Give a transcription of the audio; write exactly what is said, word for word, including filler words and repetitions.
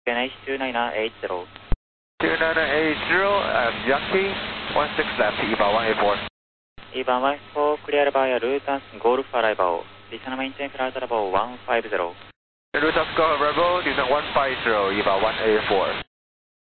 N H two nine eight zero. two nine eight zero, um, Yankee, one six left, E V A one eight four. E V A one eight four, clear by Lutas Golf Arrival. Descend maintain flight level one five zero. Lutas Golf Arrival, descend one five zero, E V A one eight four.